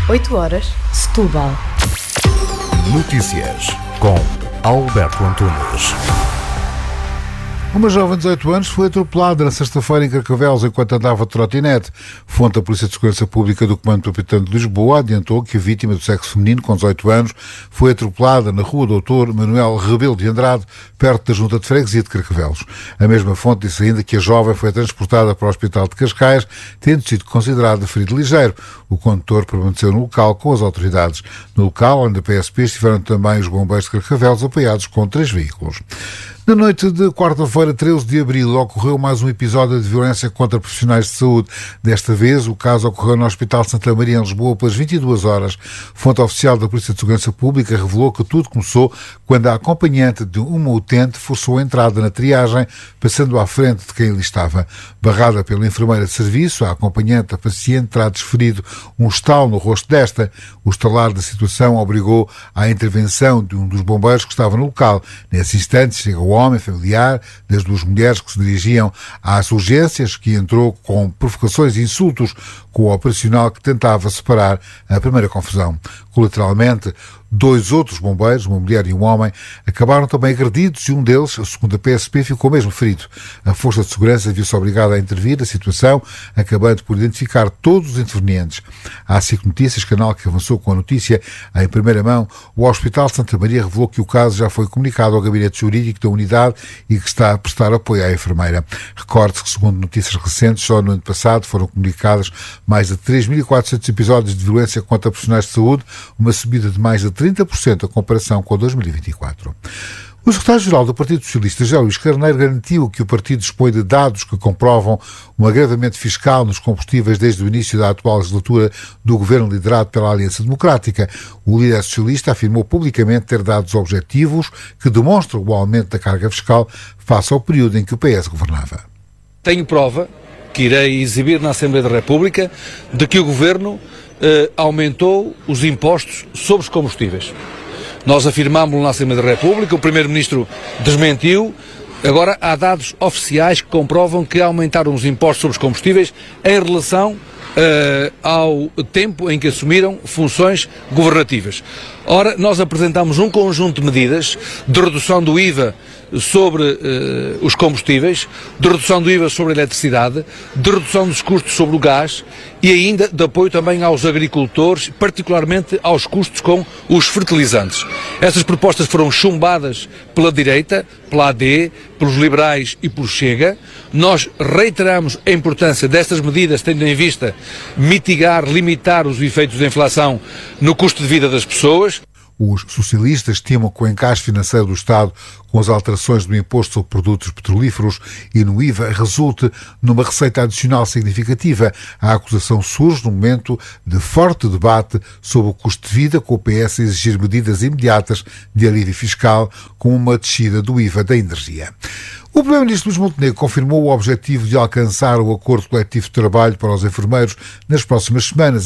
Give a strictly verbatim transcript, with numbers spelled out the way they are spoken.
oito horas, Setúbal. Notícias com Alberto Antunes. Uma jovem de dezoito anos foi atropelada na sexta-feira em Carcavelos enquanto andava de trotinete. Fonte da Polícia de Segurança Pública do Comando Metropolitano de Lisboa adiantou que a vítima do sexo feminino, com dezoito anos, foi atropelada na rua doutor Manuel Rebelo de Andrade, perto da Junta de Freguesia de Carcavelos. A mesma fonte disse ainda que a jovem foi transportada para o Hospital de Cascais, tendo sido considerada ferido ligeiro. O condutor permaneceu no local com as autoridades. No local, onde a P S P, estiveram também os bombeiros de Carcavelos, apoiados com três veículos. Na noite de quarta-feira, treze de abril, ocorreu mais um episódio de violência contra profissionais de saúde. Desta vez, o caso ocorreu no Hospital Santa Maria, em Lisboa, pelas vinte e duas horas. Fonte oficial da Polícia de Segurança Pública revelou que tudo começou quando a acompanhante de uma utente forçou a entrada na triagem, passando à frente de quem ali estava. Barrada pela enfermeira de serviço, a acompanhante da paciente terá desferido um estalo no rosto desta. O estalar da situação obrigou à intervenção de um dos bombeiros que estava no local. Nesse instante, chega o homem familiar das duas mulheres que se dirigiam às urgências, que entrou com provocações e insultos com o operacional que tentava separar a primeira confusão. Colateralmente, dois outros bombeiros, uma mulher e um homem, acabaram também agredidos e um deles, segundo a P S P, ficou mesmo ferido. A Força de Segurança viu-se obrigada a intervir a situação, acabando por identificar todos os intervenientes. A SIC Notícias, canal que avançou com a notícia em primeira mão, o Hospital Santa Maria revelou que o caso já foi comunicado ao gabinete jurídico da unidade e que está a prestar apoio à enfermeira. Recorde-se que, segundo notícias recentes, só no ano passado foram comunicadas mais de três mil e quatrocentos episódios de violência contra profissionais de saúde, uma subida de mais de trinta por cento em comparação com dois mil e vinte e quatro. O secretário-geral do Partido Socialista, José Luís Carneiro, garantiu que o partido dispõe de dados que comprovam um agravamento fiscal nos combustíveis desde o início da atual legislatura do governo liderado pela Aliança Democrática. O líder socialista afirmou publicamente ter dados objetivos que demonstram o aumento da carga fiscal face ao período em que o P S governava. Tenho prova, que irei exibir na Assembleia da República, de que o governo eh, aumentou os impostos sobre os combustíveis. Nós afirmámos-lo na Assembleia da República, o Primeiro-Ministro desmentiu. Agora há dados oficiais que comprovam que aumentaram os impostos sobre os combustíveis em relação uh, ao tempo em que assumiram funções governativas. Ora, nós apresentamos um conjunto de medidas de redução do I V A sobre uh, os combustíveis, de redução do I V A sobre a eletricidade, de redução dos custos sobre o gás e ainda de apoio também aos agricultores, particularmente aos custos com os fertilizantes. Essas propostas foram chumbadas pela direita, pela A D, pelos liberais e pelo Chega. Nós reiteramos a importância destas medidas, tendo em vista mitigar, limitar os efeitos da inflação no custo de vida das pessoas. Os socialistas estimam que o encaixe financeiro do Estado com as alterações do imposto sobre produtos petrolíferos e no I V A resulte numa receita adicional significativa. A acusação surge no momento de forte debate sobre o custo de vida, com o P S a exigir medidas imediatas de alívio fiscal, com uma descida do I V A da energia. O Primeiro-Ministro Luís Montenegro confirmou o objetivo de alcançar o acordo coletivo de trabalho para os enfermeiros nas próximas semanas.